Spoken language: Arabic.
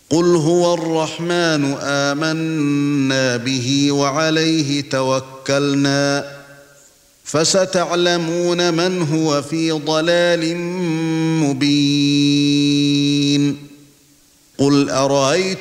قُلْ هُوَ الرَّحْمَنُ آمَنَّا بِهِ وَعَلَيْهِ تَوَكَّلْنَا فَسَتَعْلَمُونَ مَنْ هُوَ فِي ضَلَالٍ مُبِينٍ قُلْ أَرَأَيْتُمْ